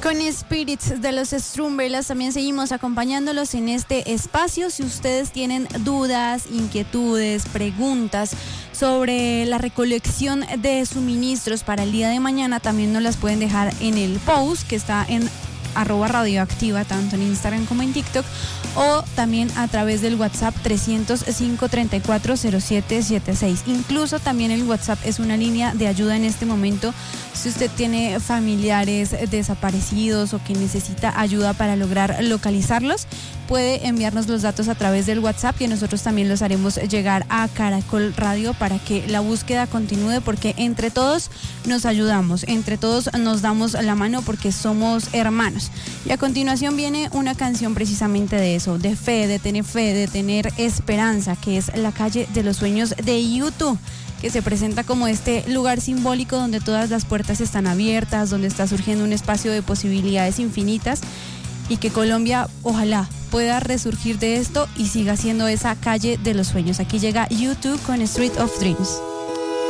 Con Spirits de los Strumbellas también seguimos acompañándolos en este espacio. Si ustedes tienen dudas, inquietudes, preguntas sobre la recolección de suministros para el día de mañana, también nos las pueden dejar en el post que está en @radioactiva, tanto en Instagram como en TikTok, o también a través del WhatsApp 305-340776. Incluso también el WhatsApp es una línea de ayuda en este momento. Si usted tiene familiares desaparecidos o que necesita ayuda para lograr localizarlos, puede enviarnos los datos a través del WhatsApp, que nosotros también los haremos llegar a Caracol Radio para que la búsqueda continúe, porque entre todos nos ayudamos, entre todos nos damos la mano porque somos hermanos. Y a continuación viene una canción precisamente de eso, de tener esperanza, que es La Calle de los Sueños de YouTube, que se presenta como este lugar simbólico donde todas las puertas están abiertas, donde está surgiendo un espacio de posibilidades infinitas, y que Colombia ojalá pueda resurgir de esto y siga siendo esa calle de los sueños. Aquí llega YouTube con Street of Dreams.